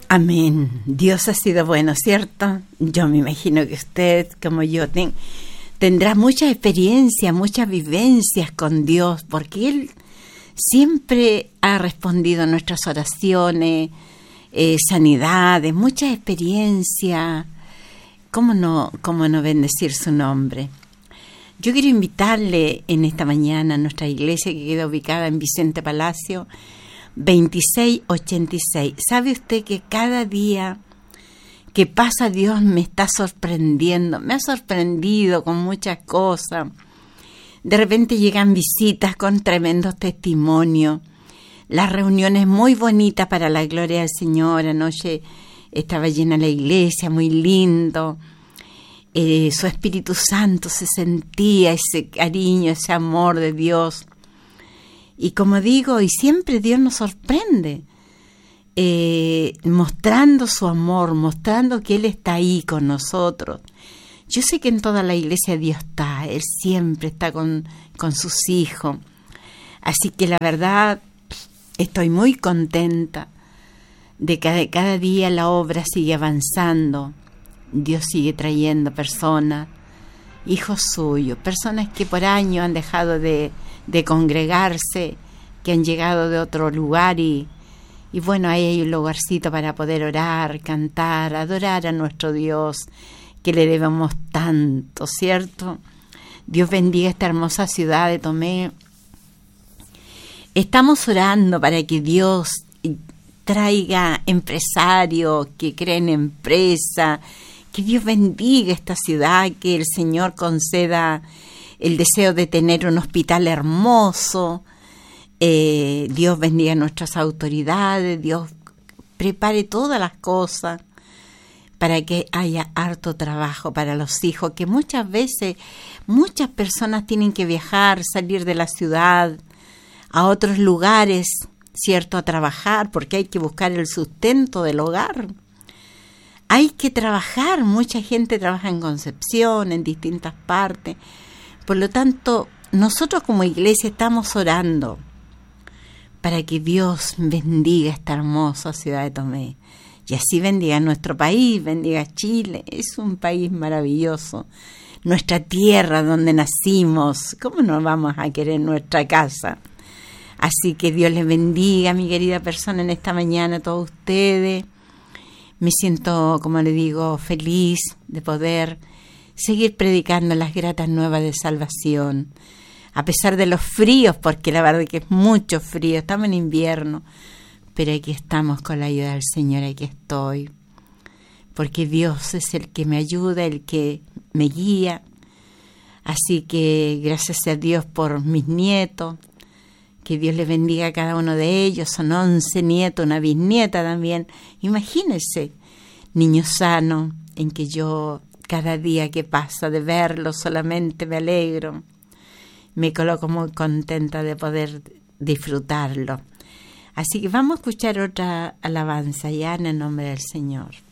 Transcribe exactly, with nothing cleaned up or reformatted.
Amén. Dios ha sido bueno, ¿cierto? Yo me imagino que usted, como yo, ten, tendrá mucha experiencia, muchas vivencias con Dios, porque Él siempre ha respondido a nuestras oraciones, eh, sanidades, mucha experiencia. ¿Cómo no, cómo no bendecir su nombre? Yo quiero invitarle en esta mañana a nuestra iglesia que queda ubicada en Vicente Palacio, veintiséis ochenta y seis. ¿Sabe usted que cada día que pasa Dios me está sorprendiendo? Me ha sorprendido con muchas cosas. De repente llegan visitas con tremendos testimonios. Las reuniones muy bonitas para la gloria del Señor. Anoche estaba llena la iglesia, muy lindo. Eh, su Espíritu Santo se sentía, ese cariño, ese amor de Dios. Y como digo, y siempre Dios nos sorprende, eh, mostrando su amor, mostrando que Él está ahí con nosotros. Yo sé que en toda la iglesia Dios está, Él siempre está con, con sus hijos. Así que la verdad, estoy muy contenta de que cada día la obra sigue avanzando. Dios sigue trayendo personas, hijos suyos, personas que por años han dejado de, de congregarse, que han llegado de otro lugar y, y bueno, ahí hay un lugarcito para poder orar, cantar, adorar a nuestro Dios, que le debemos tanto, ¿cierto? Dios bendiga esta hermosa ciudad de Tomé. Estamos orando para que Dios traiga empresarios que creen empresa, que Dios bendiga esta ciudad, que el Señor conceda el deseo de tener un hospital hermoso. Eh, Dios bendiga a nuestras autoridades, Dios prepare todas las cosas para que haya harto trabajo para los hijos, que muchas veces muchas personas tienen que viajar, salir de la ciudad a otros lugares, ¿cierto?, a trabajar, porque hay que buscar el sustento del hogar. Hay que trabajar, mucha gente trabaja en Concepción, en distintas partes. Por lo tanto, nosotros como iglesia estamos orando para que Dios bendiga esta hermosa ciudad de Tomé. Y así bendiga nuestro país, bendiga Chile. Es un país maravilloso. Nuestra tierra donde nacimos. ¿Cómo no vamos a querer nuestra casa? Así que Dios les bendiga, mi querida persona, en esta mañana a todos ustedes. Me siento, como le digo, feliz de poder seguir predicando las gratas nuevas de salvación, a pesar de los fríos, porque la verdad que es mucho frío, estamos en invierno, pero aquí estamos con la ayuda del Señor, aquí estoy, porque Dios es el que me ayuda, el que me guía. Así que gracias a Dios por mis nietos, que Dios les bendiga a cada uno de ellos. Son once nietos, una bisnieta también. Imagínense, niños sanos, en que yo cada día que pasa de verlos solamente me alegro. Me coloco muy contenta de poder disfrutarlo. Así que vamos a escuchar otra alabanza ya en el nombre del Señor.